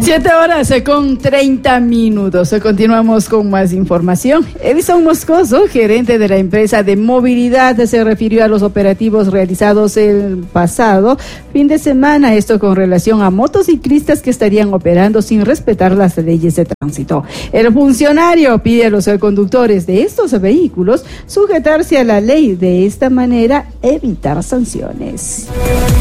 7 horas con 30 minutos. Continuamos con más información. Edison Moscoso, gerente de la empresa de movilidad, se refirió a los operativos realizados el pasado fin de semana, esto con relación a motociclistas que estarían operando sin respetar las leyes de tránsito. El funcionario pide a los conductores de estos vehículos sujetarse a la ley, de esta manera evitar sanciones.